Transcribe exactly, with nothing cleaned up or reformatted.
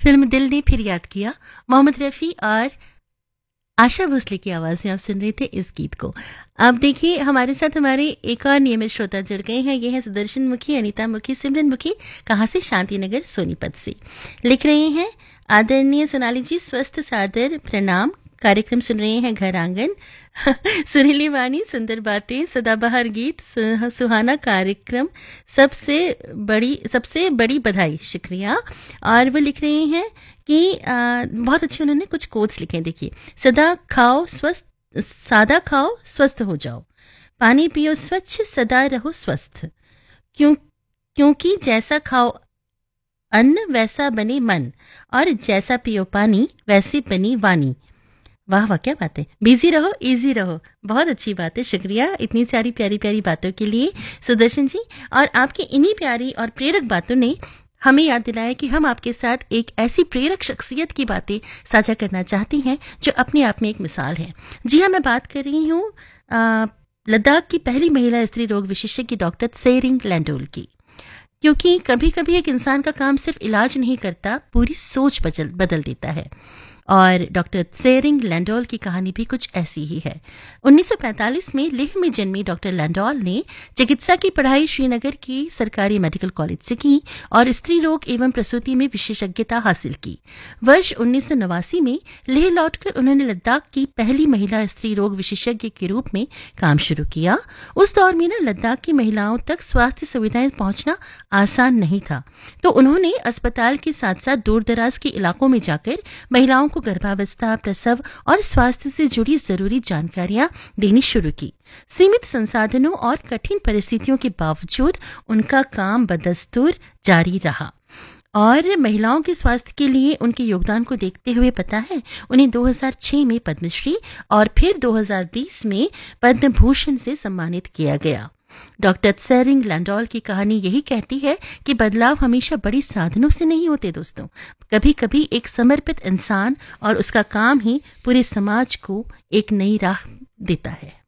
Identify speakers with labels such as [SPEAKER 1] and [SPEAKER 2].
[SPEAKER 1] Film दिल ने फिर याद किया, मोहम्मद रफ़ी और आशा भोसले की आवाज़ में आप सुन रहे थे इस गीत को। अब देखिए हमारे साथ हमारे एक और नियमित श्रोता जुड़ गए हैं। ये है सुदर्शन मुखी, अनीता मुखी, सिमरन मुखी। कहाँ से? शांति नगर सोनीपत से लिख रहे हैं। आदरणीय सोनाली जी, स्वस्थ सादर प्रणाम। कार्यक्रम सुन रहे हैं घर आंगन। सुरीली वाणी, सुंदर बातें, सदाबहार गीत, सु- सुहाना कार्यक्रम, सबसे बड़ी सबसे बड़ी बधाई, शुक्रिया। और वो लिख रहे हैं कि आ, बहुत अच्छे उन्होंने कुछ कोट्स लिखे हैं। देखिए, सदा खाओ स्वस्थ, सादा खाओ स्वस्थ हो जाओ, पानी पियो स्वच्छ, सदा रहो स्वस्थ, क्यों क्योंकि जैसा खाओ अन्न वैसा बने मन, और जैसा पियो पानी वैसे बनी वाणी। वाह वाह, क्या बात है। बिजी रहो, इजी रहो, बहुत अच्छी बात है। शुक्रिया इतनी सारी प्यारी प्यारी बातों के लिए सुदर्शन जी। और आपकी इन्हीं प्यारी और प्रेरक बातों ने हमें याद दिलाया कि हम आपके साथ एक ऐसी प्रेरक शख्सियत की बातें साझा करना चाहती हैं जो अपने आप में एक मिसाल है। जी हाँ, मैं बात कर रही हूँ अ, लद्दाख की पहली महिला स्त्री रोग विशेषज्ञ डॉक्टर त्सेरिंग लैंडोल की। क्योंकि कभी कभी एक इंसान का काम सिर्फ इलाज नहीं करता, पूरी सोच बदल बदल देता है। और डॉक्टर त्सेरिंग लैंडोल की कहानी भी कुछ ऐसी ही है। उन्नीस सौ पैंतालीस में लेह में जन्मी डॉक्टर लैंडोल ने चिकित्सा की पढ़ाई श्रीनगर की सरकारी मेडिकल कॉलेज से की और स्त्री रोग एवं प्रसूति में विशेषज्ञता हासिल की। वर्ष उन्नीस सौ नवासी में लेह लौटकर उन्होंने लद्दाख की पहली महिला स्त्री रोग विशेषज्ञ के रूप में काम शुरू किया। उस दौर में ना लद्दाख की महिलाओं तक स्वास्थ्य सुविधाएं पहुंचना आसान नहीं था, तो उन्होंने अस्पताल के साथ साथ दूर दराज के इलाकों में जाकर महिलाओं को गर्भावस्था, प्रसव और स्वास्थ्य से जुड़ी जरूरी जानकारियां देनी शुरू की। सीमित संसाधनों और कठिन परिस्थितियों के बावजूद उनका काम बदस्तूर जारी रहा और महिलाओं के स्वास्थ्य के लिए उनके योगदान को देखते हुए पता है उन्हें दो हज़ार छह में पद्मश्री और फिर दो हज़ार बीस में पद्म भूषण से सम्मानित किया गया। डॉक्टर त्सेरिंग लैंडोल की कहानी यही कहती है कि बदलाव हमेशा बड़ी साधनों से नहीं होते दोस्तों, कभी कभी एक समर्पित इंसान और उसका काम ही पूरे समाज को एक नई राह देता है।